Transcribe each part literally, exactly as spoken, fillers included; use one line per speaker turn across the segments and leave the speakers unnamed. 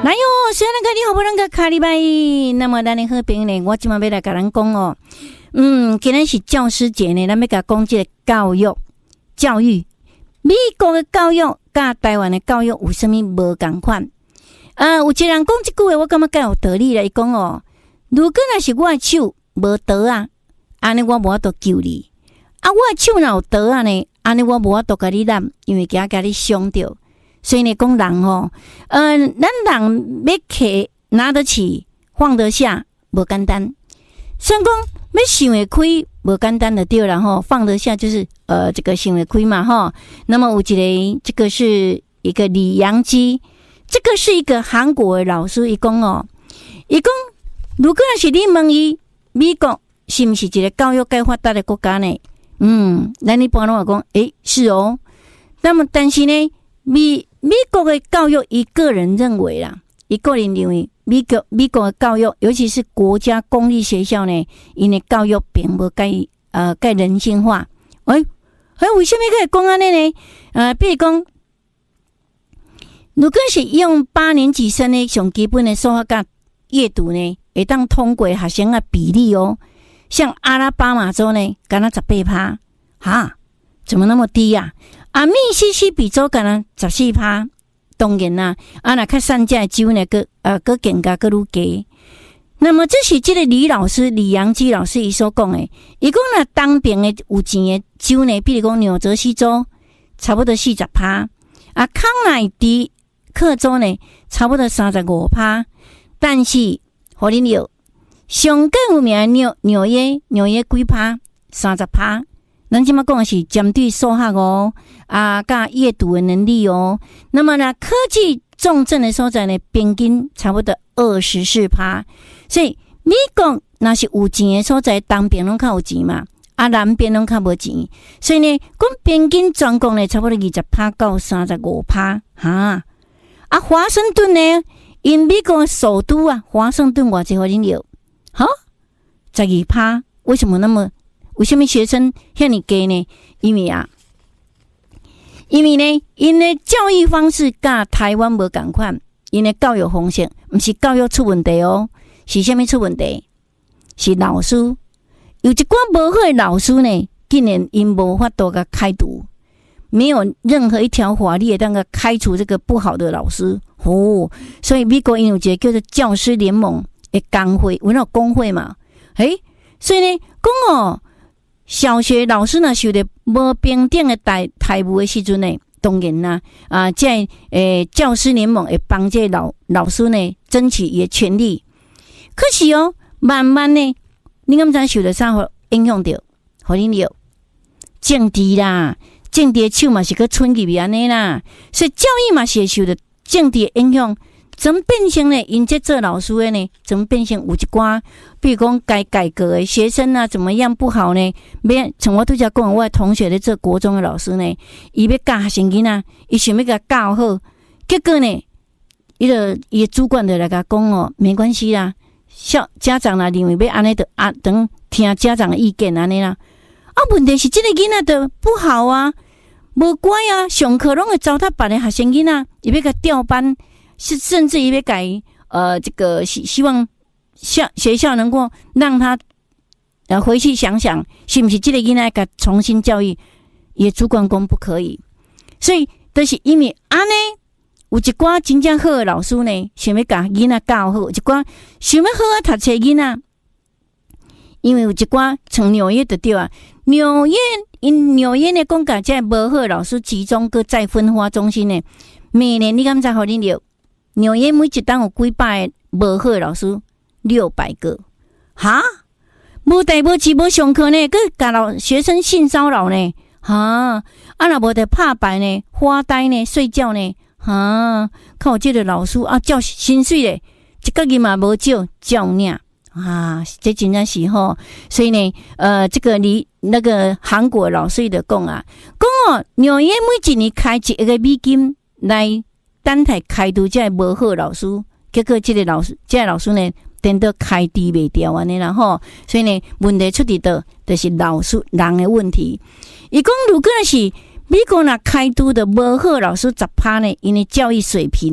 来哟，虽然个你好不能个卡礼拜，那么咱的好朋友呢，我今晚要来跟咱讲哦。嗯，今天是教师节呢，咱要甲讲这个教育，教育，美国的教育甲台湾的教育有啥物无同款？呃，有一个人讲这句话，我感觉较有道理啦。伊讲哦，如果若是我的手无刀啊，安尼我无法度救你；啊，我的手若有刀啊呢，安尼我无法度甲你揽，因为惊甲你伤着。所以呢，讲人吼，呃，咱人要摕拿得起、放得下，无简单。虽然讲要想会开，无简单的对啦吼，放得下就是呃这个想会开嘛吼。那么有一个，这个是一个李阳基，这个是一个韩国的老师，伊讲哦，伊讲如果是你问伊美国是不是一个教育该发达的国家呢？嗯，咱一般拢会讲，诶，是哦。那么但是呢，美美国的教育，伊个人认为啦，伊个人认为美国美国的教育，尤其是国家公立学校呢，因的教育并无该呃该人性化。诶、欸，诶、欸，为什么可以讲安尼呢？呃，比如讲，如果是用八年级生的上基本的数学甲阅读呢，会当通过学生的比例哦，像阿拉巴马州呢，敢若十八趴，哈，怎么那么低呀、啊？啊，密西西比州敢若十四趴，当然啦，啊，若较山寨州呢，个呃个更加个愈低。那么这是这个李老师李阳基老师伊所讲的，伊讲若东边的有钱的州呢，比如讲纽泽西州，差不多四十趴，啊，康乃狄克州呢，差不多三十五趴，但是互恁有上更有名的纽纽约纽约几趴，三十趴。咱即马讲的是针对数学哦，啊，甲阅读的能力哦。那么呢，科技重镇的所在呢，平均差不多二十四趴。所以美国那是有钱的所在，东边拢较有钱嘛，啊，南边拢较无钱。所以呢，讲平均全国呢，差不多二十趴到三十五趴，哈。啊，华盛顿呢，因美国的首都啊，华盛顿偌济互恁有，哈，十二趴，为什么那么？为什么学生遐尼低呢？因为啊，因为呢，因的教育方式甲台湾无同款，因的教育方式不是教育出问题哦，是虾米出问题？是老师有一寡无好的老师呢，竟然因无法度甲开除，没有任何一条法律会当个开除这个不好的老师哦。所以美国因有一个叫做教师联盟的工会，有那工会嘛？诶，所以呢，讲哦。小学老师呢，受着无平等的待待遇的时阵呢，当然啦，啊，在诶教师联盟会帮这老老师呢争取伊的权利。可是哦，慢慢呢，你敢知受着啥互影响着？互恁了政治啦，政治的手嘛是去伸入去安尼啦，所以教育嘛是会受着政治的影响。怎么变成呢？因这做老师的呢？怎么变成有一寡，比如讲该改革的学生啊，怎么样不好呢？要像我拄则讲，我的同学咧做国中的老师呢，伊要教学生囡仔，伊想要甲教好，结果呢，伊个伊主管就来甲讲哦，没关系啦，校家长啦认为要安尼的啊，等听家长的意见安尼啦。啊，问题是这个囡仔的不好啊，无乖啊，上课拢会糟蹋别的学生囡仔，伊要甲调班。是甚至于要改呃，这个希希望校学校能够让他呃回去想想，是不是这个囡仔该重新教育？也主管讲不可以，所以都、就是因为安尼有一寡真正好的老师呢，想要甲囡仔教好；有一寡想要好啊读册囡仔，因为有一寡从纽约就对啊，纽约因纽约的讲甲这无好的老师集中个再分发中心呢，每年你敢知互恁了？纽约每一档有几百个无好的老师，六百个，哈，无代无志无上课呢，佮甲老学生性骚扰呢，哈，啊若无得拍牌呢，发呆呢，睡觉呢，哈，靠这个老师啊，叫薪水咧，一个月嘛无少，叫领啊，这真正是吼，所以呢，呃，这个你那个韩国老师就讲啊，讲哦，纽约每一年开一个美金来。等待开除这无好老师，结果这个老师，这个老师呢，等到开除袂掉安尼啦吼，所以呢，问题出伫倒，就是老师人的问题。伊讲，如果是美国若开除的无好老师十趴呢，因为教育水平啊，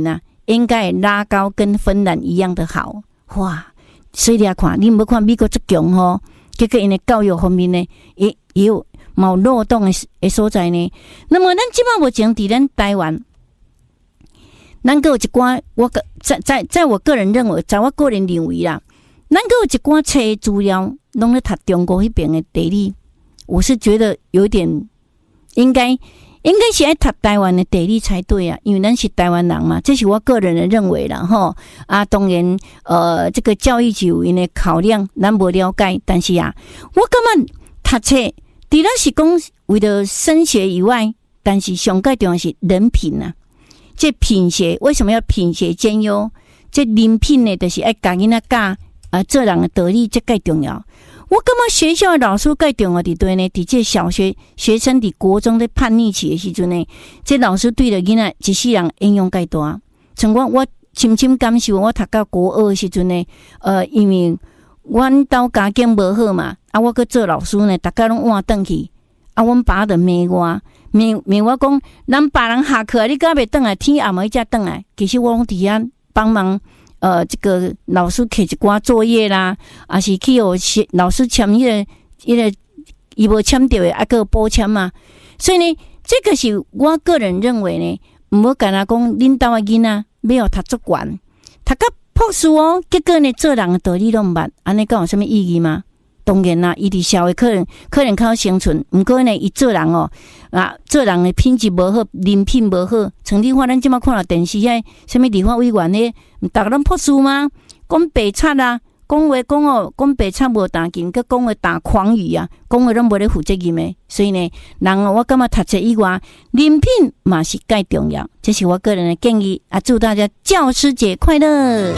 应该拉高跟芬兰一样的好。哇！所以你看，你无看美国这强吼，结果因的教育方面呢，也也有冇漏洞的的所在呢。那么咱即摆目前伫咱台湾，咱个有一寡，我个在在在我个人认为，在我个人认为啦，咱个有一寡册资料，拢咧读中国迄边的地理，我是觉得有点应该。应该是爱读台湾的地理才对啊，因为咱是台湾人嘛，这是我个人的认为啦吼。啊，当然，呃，这个教育就有因的考量，咱无了解，但是啊，我感觉读册，除了是讲为了升学以外，但是上介重要是人品啊。这品学为什么要品学兼优？这人品呢，就是爱教囡仔教啊，做人的道理，这介重要。我感觉学校的老师介重要伫对呢，伫这小学学生伫国中在叛逆期的时阵呢，这老师对着囡仔一世人影响介大。像我我深深感受，我读到国二的时阵呢，呃，因为阮兜家境无好嘛，啊，我去做老师呢，大家拢换转去，啊，阮爸就骂我，骂骂我讲，咱别人下课你敢袂转来，天暗暝才转来。其实我拢伫遐帮忙。呃，这个老师给一寡作业啦，还是去有老师签迄个迄个伊无签到的，啊个补签嘛。所以呢，这个是我个人认为呢，唔好干那讲恁兜的囡仔要有读足悬，读到博士哦，结果呢做人的道理拢毋捌，安尼讲有啥物意义吗？当然啦，伊伫社会可能可能靠生存，毋过呢，伊做人哦啊，做人的品质无好，人品无好。像你看，咱即马看到电视遐，什么立法委员呢？逐个拢破事吗？讲白贼啊，讲话讲哦，讲白贼无打紧，佮讲话打诳语啊，讲话拢无咧负责任的。所以呢，人哦，我感觉读册以外，人品嘛是介重要。这是我个人的建议啊！祝大家教师节快乐！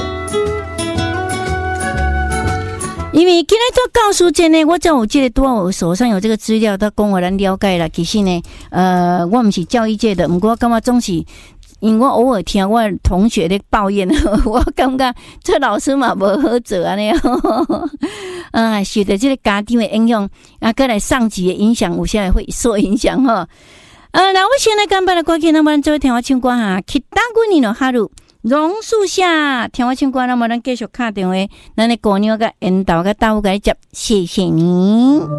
因为今日做教师节呢，我在我记得多我手上有这个资料，他供我咱了解了。其实呢，呃，我不是教育界的，不过我感觉总是，因为我偶尔听我同学的抱怨，我感觉这老师嘛无好做安尼，啊，受到这个家庭的影响，啊，再来上级的影响，有些人会受影响哈。呃，那我现在干巴的歌曲，那么咱做听我唱歌哈，去打滚你的哈路。榕树下，听我唱歌，那么咱继续打电话，咱的姑娘甲引导甲大夫甲你接，谢谢你。